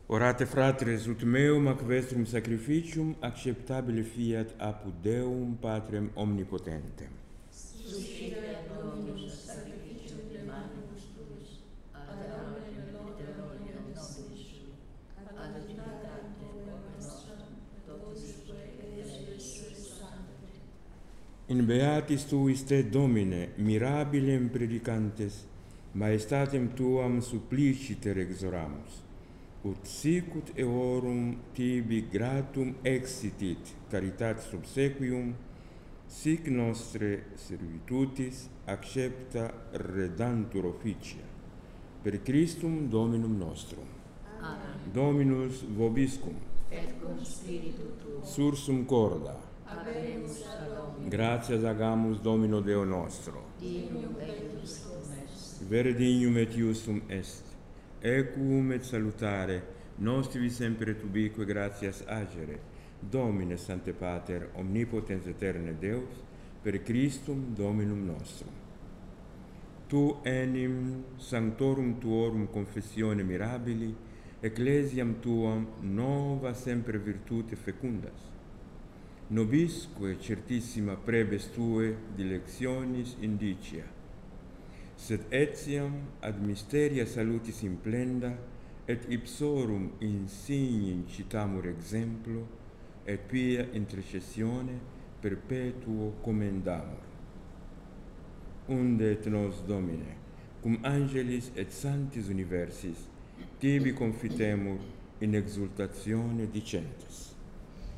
Orate fratres ut meum ac vestrum sacrificium acceptabile fiat apud Deum Patrem omnipotentem. Suscita Dominus sacrificium primanibus tuis, ad autem gloria nobis sui, ad utilitate ope nostram, totusque et Spiritus Sancti. In beatis tuis te, Domine, mirabilem predicantes, maestatem tuam suppliciter exoramus, ut sicut eorum tibi gratum exitit caritatis obsequium, sic nostre servitutis accepta redantur officia. Per Christum Dominum nostrum. Amen. Dominus vobiscum. Et cum spiritu tuo. Sursum corda. Habemus ad Domino. Gratias agamus Domino Deo nostro. Dignum et justum est. Vere dignum et justum est. Equum et salutare, nostri sempre et ubique gratias agere, Domine Sancte Pater, omnipotens aeterne Deus, per Christum Dominum nostrum. Tu enim sanctorum tuorum confessione mirabili, ecclesiam tuam nova sempre virtute fecundas. Nobisque certissima prebes tue dilectionis indicia, sed etiam ad mysteria salutis implenda, et ipsorum insigni incitamur exemplo, et pia intercessione perpetuo commendamur. Unde et nos, Domine, cum angelis et sanctis universis, tibi confitemur in exultatione dicentes.